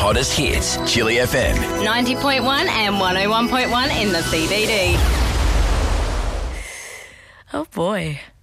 hottest hits. Chili FM. 90.1 and 101.1 in the CBD. Oh boy.